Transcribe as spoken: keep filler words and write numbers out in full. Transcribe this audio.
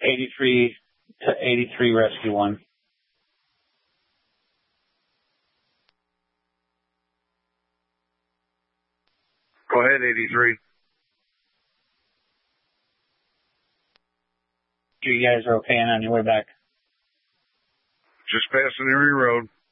eighty-three to eighty-three, rescue one. Go ahead, eighty-three. You guys are okay and on your way back? Just passing Erie Road.